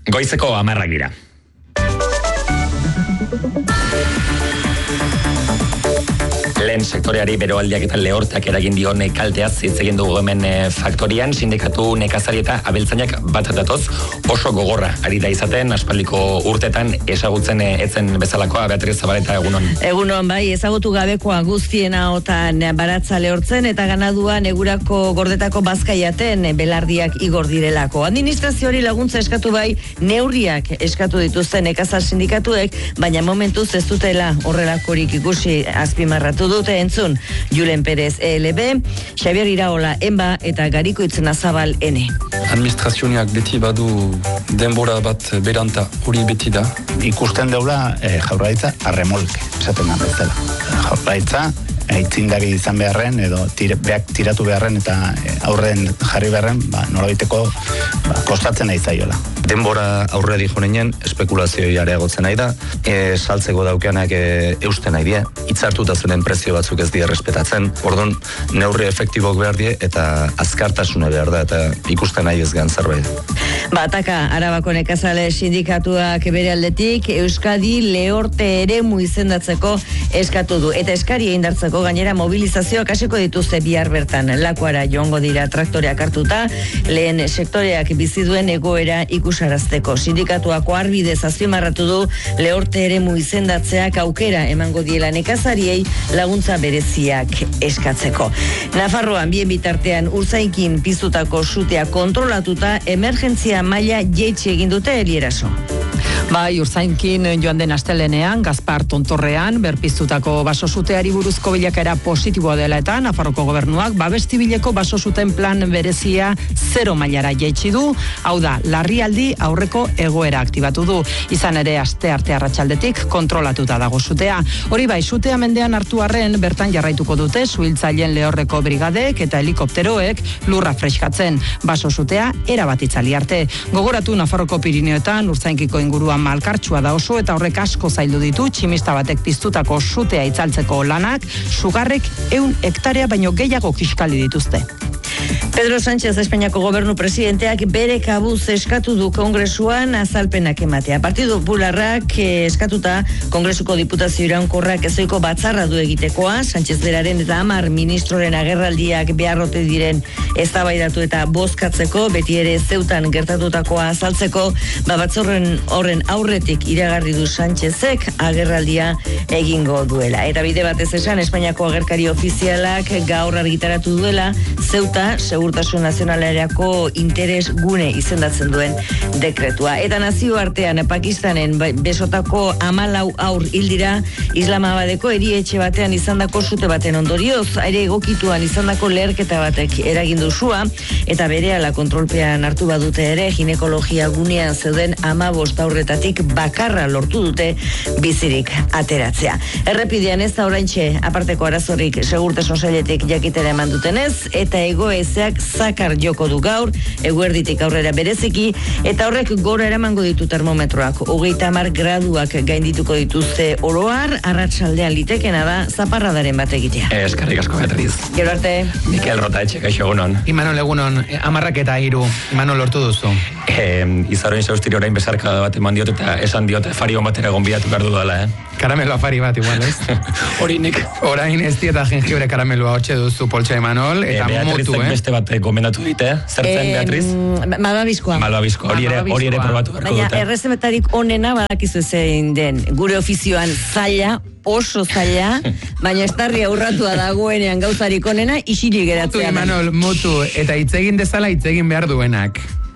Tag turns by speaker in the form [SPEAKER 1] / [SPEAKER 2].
[SPEAKER 1] Goizeko 10 dira. Lehen sektoreari beroaldiak eta lehortak eragin dion kalteaz hitz egin dugu hemen faktorian, sindikatu nekazari eta abeltzainak bat datoz oso gogorra ari da izaten, aspaldiko urtetan ezagutzen etzen bezalakoa. Beatriz Zabaleta, egunon.
[SPEAKER 2] Egunon, bai, ezagutu gabekoa guztiena otan baratza lehortzen eta ganaduan egurako gordetako bazkaiaten belardiak igor direlako. Administrazioari laguntza eskatu bai, neurriak eskatu dituzten nekazal sindikatuek, baina momentuz ez dutela horrelakorik ikusi, azpimarratu dute entzun. Julen Perez ELB, Xabier Iraola ENBA eta Gariko Itzenazabal N.
[SPEAKER 3] Administrazioak beti badu denbora bat beranta, hori beti da.
[SPEAKER 4] Ikusten deula Jaurlaritza arremolke, esaten da bezala. Jaurlaritza aitzindari izan beharren edo beak tiratu beharren eta aurren jarri beharren, norabiteko kostatzen nahi zaiola.
[SPEAKER 5] Denbora aurreri joneinen espekulazioa areagotzen nahi da, saltzeko daukeanak eusten nahi die, hitzartuta zuen prezio batzuk ez die errespetatzen, orduan neurri efektibok behar die eta azkartasuna behar da eta ikusten nahi ez gan zerbait.
[SPEAKER 2] Bataka, Arabako nekazale sindikatuak bere aldetik Euskadi lehorte eremu izendatzeko eskatu du eta eskaria indartzeko gainera mobilizazioak hasiko dituzte bihar bertan. Lakuara joango dira traktoreak hartuta, lehen sektoreak bizi duen egoera ikusarazteko. Sindikatuako arbidez azpimarratu du lehorte eremu izendatzeak aukera emango diela nekazariei laguntza bereziak eskatzeko. Nafarroan bien bitartean Urzainkin piztutako sutea kontrolatuta emergentzia maila jeitsi egin dute Elieraso.
[SPEAKER 6] Bai, Urzainkin joan den astelenean, Gaspar Tontorrean, berpiztutako basosuteari buruzko bilakaera positiboa dela eta Nafarroko gobernuak babestibileko basosuten plan berezia 0 mailara jaitsi du, hau da, larrialdi aurreko egoera aktibatu du. Izan ere, aste arte arratsaldetik kontrolatuta dago sutea. Hori bai, sutea mendean hartu arren bertan jarraituko dute suhiltzaileen lehorreko brigadek eta helikopteroek lurra freskatzen. Basosutea erabat itzali arte. Gogoratu Nafarroko Pirineoetan Urtzainkiko inguruan malkartsua da oso eta horrek asko zaildu ditu tximista batek piztutako sutea itzaltzeko lanak, sugarrek 100 hektarea baino gehiago kiskali dituzte.
[SPEAKER 2] Pedro Sánchez Espainiako gobernu presidenteak bere kabuz eskatu du kongresuan azalpenak ematea. Partidu Popularrak eskatuta kongresuko diputazio iraunkorrak ezoiko batzarra du egitekoa, Sánchez beraren eta 10 ministroren agerraldiak beharrote diren eztabaidatu eta bozkatzeko, beti ere Zeutan gertatutakoa azaltzeko, batzorren horren aurretik iragarri du Sánchezek agerraldia egingo duela. Eta bide batez esan, Espainiako agerkari ofizialak gaur argitaratu duela Zeuta segurtasun nazionalerako interes gune izendatzen duen dekretua. Eta nazioartean Pakistanen besotako 14 haur hildira Islamabadeko erietxe batean izandako sute baten ondorioz, aire egokituan izandako leherketa batek eragindu sua eta berehala kontrolpean hartu badute ere ginekologia gunean zeuden 15 haurretatik bakarra lortu dute bizirik ateratzea. Errepidean ez da oraintxe aparteko arazorik segurtasun sailetik jakitera eman dutenez eta egoezeak zakar joko du gaur, eguerditik aurrera bereziki, eta horrek gora eramango ditu termometroak. 30 graduak gaindituko dituzte oroar, arratsaldean litekena da zaparradaren bat egitea.
[SPEAKER 1] Eskerrik asko, Beatriz.
[SPEAKER 2] Gero arte.
[SPEAKER 1] Mikel Rotaetxe, kaixo egunon.
[SPEAKER 7] Imanol egunon, 10 eta 3, Imanol lortu duzu.
[SPEAKER 1] Izaroin zaustiri orain bezarka bat eman diot eta esan diote farion batera gonbidatu behar dudala,
[SPEAKER 7] Karamelo afari bat igual, ez?
[SPEAKER 1] Horinik.
[SPEAKER 7] Orain ez dieta jengibre karameloa hotxe duzu Poltsa Imanol, eta motu,
[SPEAKER 1] beste bat gomendatu dite, zertzen, Beatriz?
[SPEAKER 2] Malvabiskoa.
[SPEAKER 1] Malvabiskoa, hori ere probatu beharko dute.
[SPEAKER 2] Baina errezemetarik onena badakizu zein den, gure ofizioan zaila, oso zaila, baina estarri aurratua dagoenean gauzarik onena, isilik geratzea.
[SPEAKER 7] Imanol, motu, eta hitzegin dezala hitzegin behar duenak.